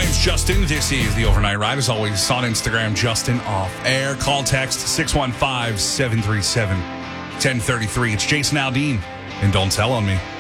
name's Justin. This is the Overnight Ride. As always, on Instagram, Justin Off Air. Call text 615-737-1033. It's Jason Aldean and Don't Tell on Me.